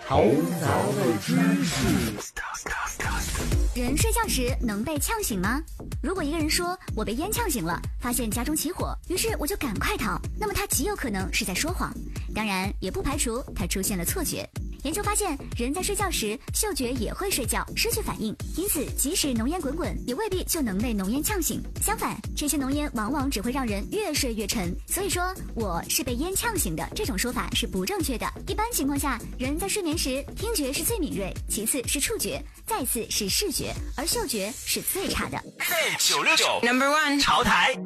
头脑的知识。 人睡觉时能被呛醒吗？如果一个人说我被烟呛醒了，发现家中起火，于是我就赶快逃，那么他极有可能是在说谎，当然也不排除他出现了错觉。研究发现，人在睡觉时嗅觉也会睡觉，失去反应，因此即使浓烟滚滚，也未必就能被浓烟呛醒。相反，这些浓烟往往只会让人越睡越沉。所以说我是被烟呛醒的这种说法是不正确的。一般情况下，人在睡眠时，听觉是最敏锐，其次是触觉，再次是视觉，而嗅觉是最差的。 969 No.1 潮台